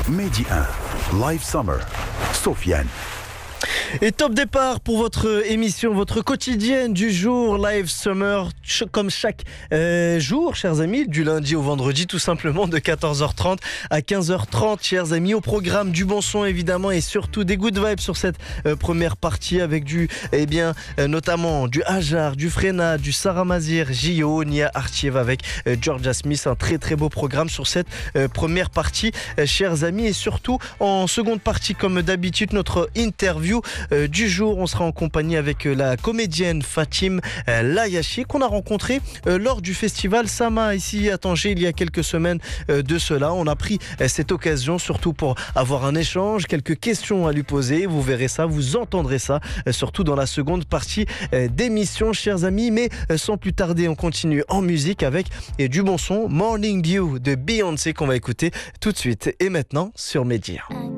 Mehdi 1, Live Summer, Sofiane. Et top départ pour votre émission, votre quotidienne du jour, Live Summer, comme chaque jour, chers amis, du lundi au vendredi, tout simplement, de 14h30 à 15h30, chers amis, au programme du bon son, évidemment, et surtout des good vibes sur cette première partie avec notamment du Hajar, du Frena, du Sarah Mazir, J.O., Nia Archieva avec Georgia Smith, un très très beau programme sur cette première partie, chers amis, et surtout en seconde partie, comme d'habitude, notre interview du jour. On sera en compagnie avec la comédienne Fatim Layachi qu'on a rencontrée lors du festival Sama ici à Tanger il y a quelques semaines de cela. On a pris cette occasion surtout pour avoir un échange, quelques questions à lui poser. Vous verrez ça, vous entendrez ça, surtout dans la seconde partie d'émission, chers amis. Mais sans plus tarder, on continue en musique avec du bon son, Morning Dew de Beyoncé qu'on va écouter tout de suite et maintenant sur Mehdi 1.